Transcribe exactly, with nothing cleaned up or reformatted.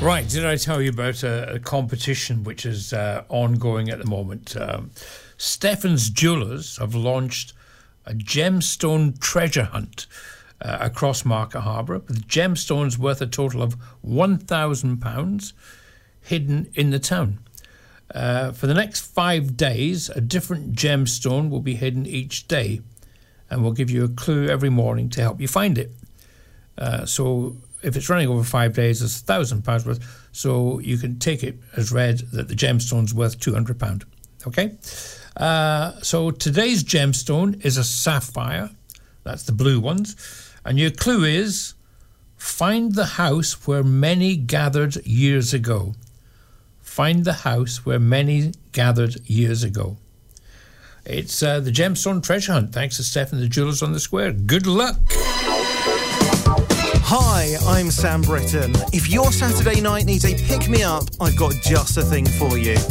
Right, did I tell you about a, a competition which is uh, ongoing at the moment? Um, Stefan's Jewellers have launched a gemstone treasure hunt uh, across Market Harbour, with gemstones worth a total of one thousand pounds hidden in the town. Uh, for the next five days, a different gemstone will be hidden each day, and we'll give you a clue every morning to help you find it. Uh, so if it's running over five days, it's one thousand pounds worth, so you can take it as read that the gemstone's worth two hundred pounds. Okay? Uh, so today's gemstone is a sapphire. That's the blue ones. And your clue is, find the house where many gathered years ago. Find the house where many gathered years ago. It's uh, the Gemstone Treasure Hunt, thanks to Stefan the Jewellers on the Square. Good luck! Hi, I'm Sam Britton. If your Saturday night needs a pick-me-up, I've got just the thing for you.